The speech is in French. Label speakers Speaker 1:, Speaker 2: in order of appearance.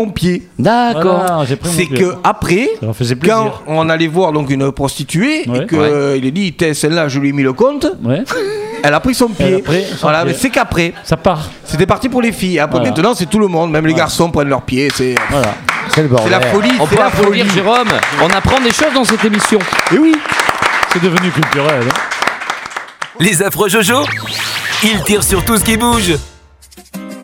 Speaker 1: mon pied.
Speaker 2: D'accord.
Speaker 3: Voilà, j'ai pris mon
Speaker 1: C'est
Speaker 3: pied.
Speaker 1: que après,
Speaker 3: Ça leur faisait plaisir.
Speaker 1: quand on allait voir donc une prostituée
Speaker 3: Ouais.
Speaker 1: et que il a dit celle-là je lui ai mis le compte,
Speaker 3: Ouais.
Speaker 1: elle a pris son
Speaker 3: Elle a
Speaker 1: pied.
Speaker 3: pris son
Speaker 1: Voilà,
Speaker 3: pied.
Speaker 1: mais c'est qu'après.
Speaker 3: Ça part.
Speaker 1: C'était parti pour les filles. Après
Speaker 3: Voilà.
Speaker 1: maintenant c'est tout le monde, même les garçons prennent leurs pieds. C'est
Speaker 3: Voilà.
Speaker 2: C'est le bordel.
Speaker 1: la folie.
Speaker 2: On
Speaker 1: c'est
Speaker 2: peut
Speaker 1: la
Speaker 2: applaudir
Speaker 1: folie.
Speaker 2: Jérôme. On apprend des choses dans cette émission.
Speaker 1: Et oui.
Speaker 3: C'est devenu culturel. Hein.
Speaker 4: Les affreux Jojo, ils tirent sur tout ce qui bouge.